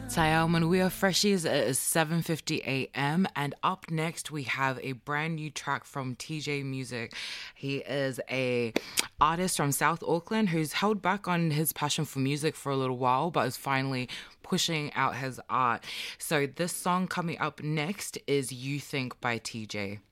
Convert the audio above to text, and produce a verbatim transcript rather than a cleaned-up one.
Tayaman, we are freshies. It is seven fifty a.m. and up next we have a brand new track from T J Music. He is a artist from South Auckland who's held back on his passion for music for a little while but is finally pushing out his art. So this song coming up next is You Think by T J.